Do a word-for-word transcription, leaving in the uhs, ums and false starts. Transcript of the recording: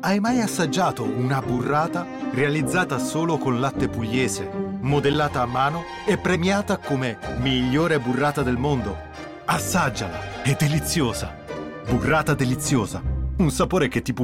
Hai mai assaggiato una burrata realizzata solo con latte pugliese, modellata a mano e premiata come migliore burrata del mondo? Assaggiala, è deliziosa. Burrata deliziosa, un sapore che ti